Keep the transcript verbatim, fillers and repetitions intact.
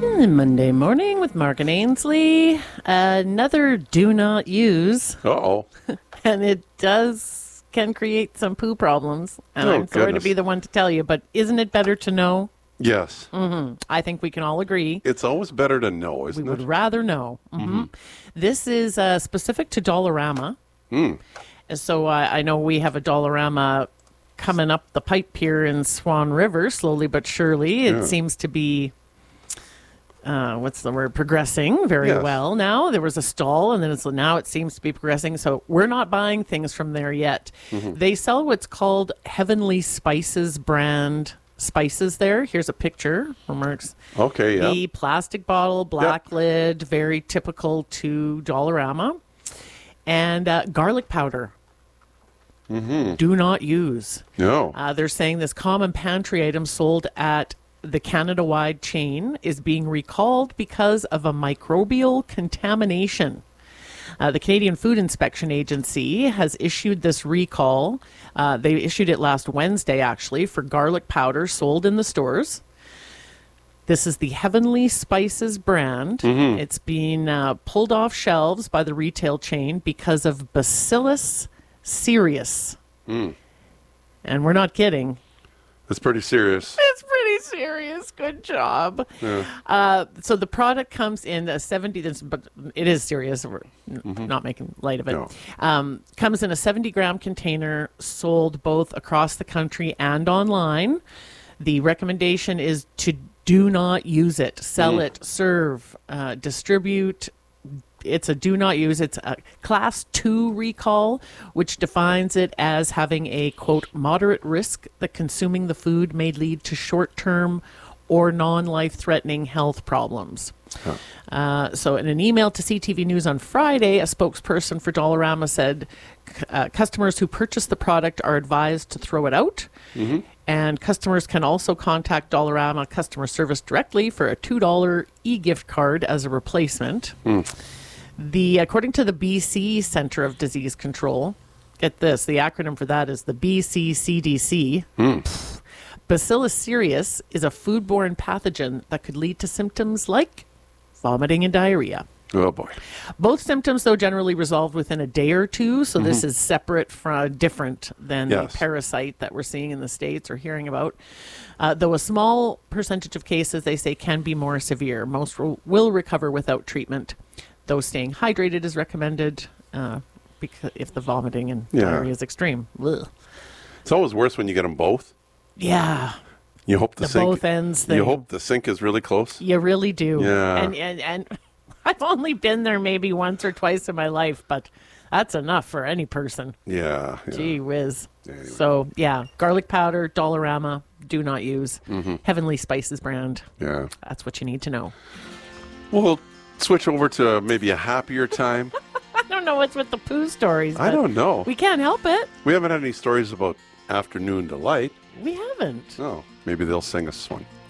Monday morning with Mark and Ainsley. Another do not use. Uh-oh. And it does, can create some poo problems. And Oh, I'm sorry goodness. to be the one to tell you, but isn't it better to know? Yes. Mm-hmm. I think we can all agree. It's always better to know, isn't We it? would rather know. Mm-hmm. Mm-hmm. This is uh, specific to Dollarama. Mm. So uh, I know we have a Dollarama coming up the pipe here in Swan River, slowly but surely. It Yeah. seems to be, uh, what's the word, progressing very Yes. well now. There was a stall, and then it's, now it seems to be progressing. So we're not buying things from there yet. Mm-hmm. They sell what's called Heavenly Spices brand spices there. Here's a picture from Mark's. Okay, yeah. The plastic bottle, black lid, very typical to Dollarama. And uh, garlic powder. Mm-hmm. Do not use. No. Uh, they're saying this common pantry item sold at the Canada-wide chain is being recalled because of a microbial contamination. Uh, the Canadian Food Inspection Agency has issued this recall. Uh, they issued it last Wednesday, actually, for garlic powder sold in the stores. This is the Heavenly Spices brand. Mm-hmm. It's being uh, pulled off shelves by the retail chain because of Bacillus cereus. Mm. And we're not kidding. That's pretty serious. It's pretty serious. Good job. Yeah. Uh, so the product comes in a seventy, this- but it is serious. We're n- not making light of it. No. Um, comes in a seventy gram container, sold both across the country and online. The recommendation is to do not use it, sell Mm. it, serve, uh, distribute. It's a do not use. It's a class two recall, which defines it as having a, quote, moderate risk that consuming the food may lead to short-term or non-life-threatening health problems. Huh. Uh, so in an email to C T V News on Friday, a spokesperson for Dollarama said c- uh, customers who purchase the product are advised to throw it out. Mm-hmm. And customers can also contact Dollarama customer service directly for a two dollar e-gift card as a replacement. Mm. The according to the B C Centre of Disease Control, get this, the acronym for that is the B C C D C. Mm. Bacillus cereus is a foodborne pathogen that could lead to symptoms like vomiting and diarrhea. Oh, boy. Both symptoms, though, generally resolved within a day or two, so this is separate from, different than Yes. the parasite that we're seeing in the States or hearing about. Uh, though a small percentage of cases, they say, can be more severe. Most will, will recover without treatment, though staying hydrated is recommended uh, because if the vomiting and Yeah. diarrhea is extreme. Ugh. It's always worse when you get them both. Yeah, You hope the, the sink. both ends thing. You hope the sink is really close. You really do. Yeah. And, and, and I've only been there maybe once or twice in my life, but that's enough for any person. Yeah. yeah. Gee whiz. Anyway. So, yeah, garlic powder, Dollarama, do not use. Mm-hmm. Heavenly Spices brand. Yeah. That's what you need to know. We'll switch over to maybe a happier time. I don't know what's with the poo stories. I but don't know. We can't help it. We haven't had any stories about afternoon delight. We haven't. Oh, maybe they'll sing us one.